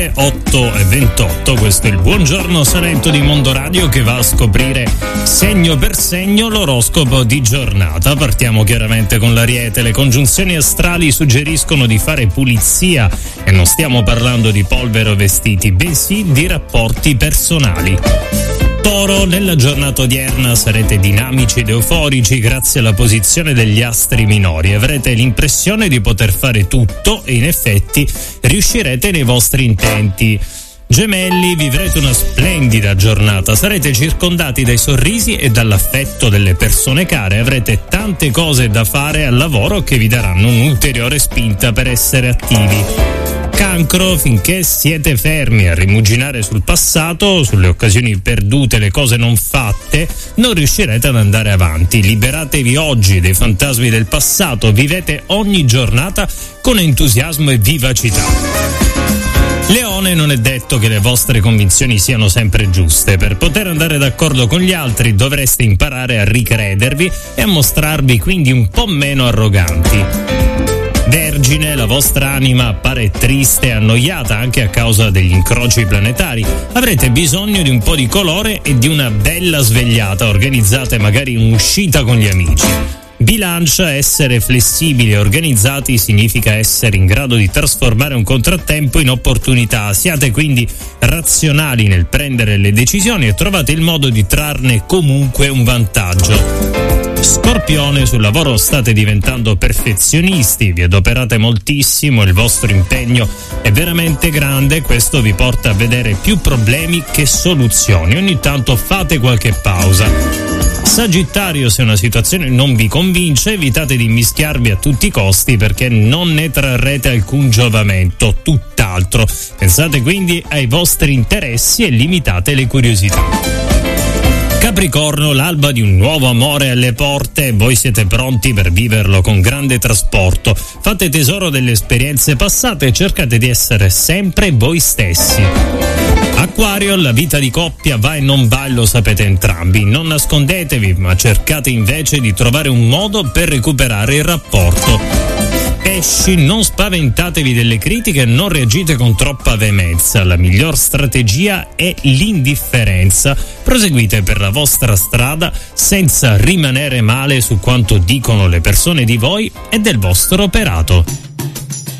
8:28, questo è il Buongiorno Salento di Mondo Radio che va a scoprire segno per segno l'oroscopo di giornata. Partiamo chiaramente con l'Ariete. Le congiunzioni astrali suggeriscono di fare pulizia e non stiamo parlando di polvere o vestiti, bensì di rapporti personali. Toro, nella giornata odierna sarete dinamici ed euforici grazie alla posizione degli astri minori. Avrete l'impressione di poter fare tutto e in effetti riuscirete nei vostri intenti. Gemelli, vivrete una splendida giornata, sarete circondati dai sorrisi e dall'affetto delle persone care, avrete tante cose da fare al lavoro che vi daranno un'ulteriore spinta per essere attivi. Cancro, finché siete fermi a rimuginare sul passato, sulle occasioni perdute, le cose non fatte, non riuscirete ad andare avanti. Liberatevi oggi dei fantasmi del passato, vivete ogni giornata con entusiasmo e vivacità. Leone, non è detto che le vostre convinzioni siano sempre giuste. Per poter andare d'accordo con gli altri dovreste imparare a ricredervi e a mostrarvi quindi un po' meno arroganti. Vergine, la vostra anima appare triste e annoiata anche a causa degli incroci planetari. Avrete bisogno di un po' di colore e di una bella svegliata. Organizzate magari un'uscita con gli amici. Bilancia, essere flessibili e organizzati significa essere in grado di trasformare un contrattempo in opportunità. Siate quindi razionali nel prendere le decisioni e trovate il modo di trarne comunque un vantaggio. Scorpione, sul lavoro state diventando perfezionisti, vi adoperate moltissimo, il vostro impegno è veramente grande, questo vi porta a vedere più problemi che soluzioni. Ogni tanto fate qualche pausa. Sagittario, se una situazione non vi convince, evitate di mischiarvi a tutti i costi perché non ne trarrete alcun giovamento, tutt'altro. Pensate quindi ai vostri interessi e limitate le curiosità. Capricorno, l'alba di un nuovo amore alle porte, voi siete pronti per viverlo con grande trasporto. Fate tesoro delle esperienze passate e cercate di essere sempre voi stessi. Acquario, la vita di coppia va e non va e lo sapete entrambi. Non nascondetevi, ma cercate invece di trovare un modo per recuperare il rapporto. Pesci, non spaventatevi delle critiche e non reagite con troppa veemenza. La miglior strategia è l'indifferenza. Proseguite per la vostra strada senza rimanere male su quanto dicono le persone di voi e del vostro operato.